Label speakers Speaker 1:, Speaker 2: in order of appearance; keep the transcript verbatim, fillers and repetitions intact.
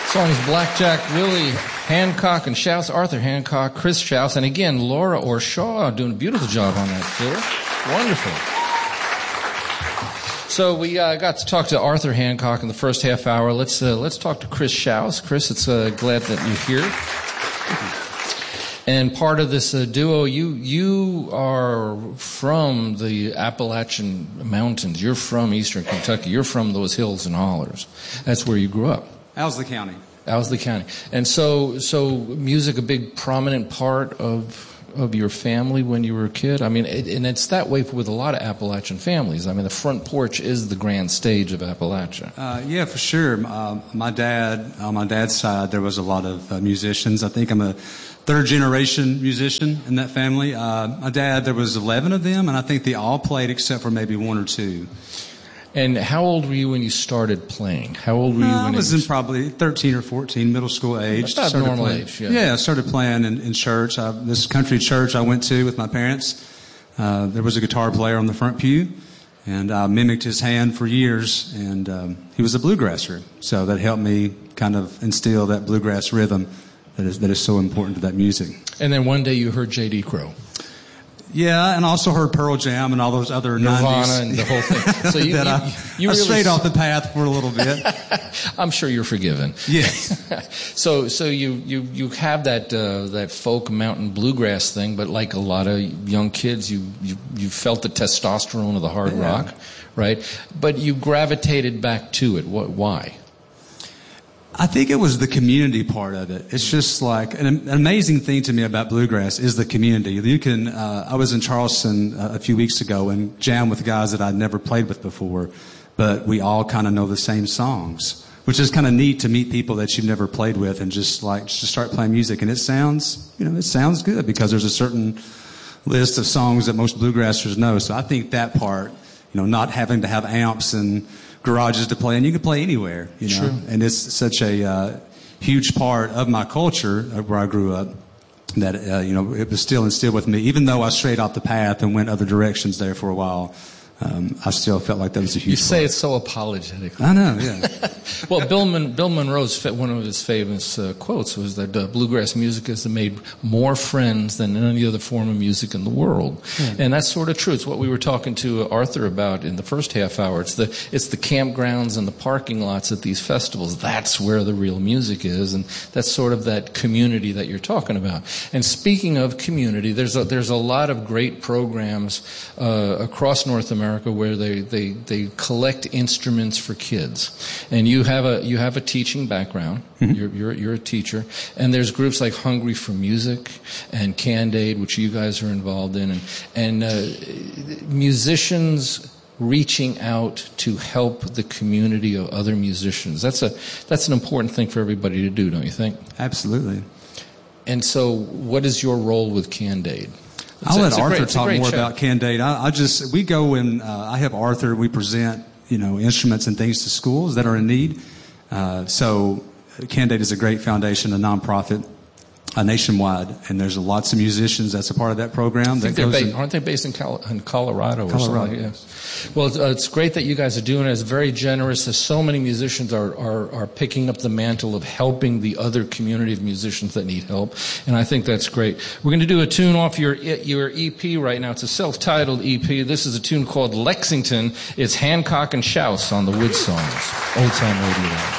Speaker 1: Song is Blackjack Willie Hancock and Shouse, Arthur Hancock, Chris Shouse, and again, Laura Orshaw doing a beautiful job on that fiddle. Wonderful. So we uh, got to talk to Arthur Hancock in the first half hour. Let's uh, let's talk to Chris Shouse. Chris, it's uh, glad that you're here. And part of this uh, duo, you you are from the Appalachian Mountains. You're from Eastern Kentucky. You're from those hills and hollers. That's where you grew up.
Speaker 2: Owsley County.
Speaker 1: Owsley County. And so so music a big prominent part of of your family when you were a kid? I mean, it, and it's that way with a lot of Appalachian families. I mean, the front porch is the grand stage of Appalachia.
Speaker 2: Uh, yeah, for sure. Uh, my dad, on my dad's side, there was a lot of uh, musicians. I think I'm a third generation musician in that family. Uh, my dad, there was eleven of them, and I think they all played except for maybe one or two.
Speaker 1: And how old were you when you started playing? How old were you
Speaker 2: uh,
Speaker 1: when
Speaker 2: I was
Speaker 1: in
Speaker 2: probably thirteen or fourteen, middle school age.
Speaker 1: That's about normal
Speaker 2: playing,
Speaker 1: age, yeah.
Speaker 2: Yeah, I started playing in, in church. I, this country church I went to with my parents, uh, there was a guitar player on the front pew, and I mimicked his hand for years, and um, he was a bluegrasser. So that helped me kind of instill that bluegrass rhythm that is that is so important to that music.
Speaker 1: And then one day you heard J D. Crowe.
Speaker 2: Yeah, and also heard Pearl Jam and all those other
Speaker 1: Nirvana
Speaker 2: nineties.
Speaker 1: And the whole thing. So you,
Speaker 2: that
Speaker 1: you,
Speaker 2: I,
Speaker 1: you
Speaker 2: I
Speaker 1: really
Speaker 2: strayed off the path for a little bit.
Speaker 1: I'm sure you're forgiven.
Speaker 2: Yes.
Speaker 1: so so you, you, you have that uh, that folk mountain bluegrass thing, but like a lot of young kids, you you, you felt the testosterone of the hard
Speaker 2: yeah.
Speaker 1: rock, right? But you gravitated back to it. What? Why?
Speaker 2: I think it was the community part of it. It's just like an, an amazing thing to me about bluegrass is the community. You can. Uh, I was in Charleston uh, a few weeks ago and jammed with guys that I'd never played with before, but we all kind of know the same songs, which is kind of neat to meet people that you've never played with and just like just start playing music. And it sounds, you know, it sounds good because there's a certain list of songs that most bluegrassers know. So I think that part, you know, not having to have amps and garages to play, and you can play anywhere, you know.
Speaker 1: True.
Speaker 2: And it's such a uh, huge part of my culture where I grew up that uh, you know it was still instilled with me. Even though I strayed off the path and went other directions there for a while, um, I still felt like that was a huge.
Speaker 1: You say
Speaker 2: part.
Speaker 1: it so apologetically.
Speaker 2: I know, yeah.
Speaker 1: Well, Bill, Mon- Bill Monroe's one of his famous uh, quotes was that uh, bluegrass music has made more friends than any other form of music in the world, yeah. And that's sort of true. It's what we were talking to Arthur about in the first half hour. It's the it's the campgrounds and the parking lots at these festivals. That's where the real music is, and that's sort of that community that you're talking about. And speaking of community, there's a, there's a lot of great programs uh, across North America where they, they, they collect instruments for kids, and you have a you have a teaching background. Mm-hmm. You're, you're you're a teacher, and there's groups like Hungry for Music and Cand-Aid, which you guys are involved in, and and uh, musicians reaching out to help the community of other musicians. That's a that's an important thing for everybody to do, don't you think?
Speaker 2: Absolutely.
Speaker 1: And so, what is your role with Cand-Aid?
Speaker 2: It's I'll a, let Arthur
Speaker 1: great,
Speaker 2: talk more
Speaker 1: show.
Speaker 2: about Cand-Aid. I, I just we go and uh, I have Arthur. We present you know instruments and things to schools that are in need. Uh, so Cand-Aid is a great foundation, a nonprofit, uh, nationwide, and there's lots of musicians that's a part of that program.
Speaker 1: I think
Speaker 2: that
Speaker 1: they're
Speaker 2: goes
Speaker 1: based,
Speaker 2: in,
Speaker 1: aren't they based in, Col- in Colorado or
Speaker 2: Colorado,
Speaker 1: something? Yes. Well, it's, uh, it's great that you guys are doing it. It's very generous. There's so many musicians are, are, are picking up the mantle of helping the other community of musicians that need help, and I think that's great. We're going to do a tune off your your E P right now. It's a self-titled E P. This is a tune called Lexington. It's Hancock and Shouse on the Wood Songs. Old Time Radio.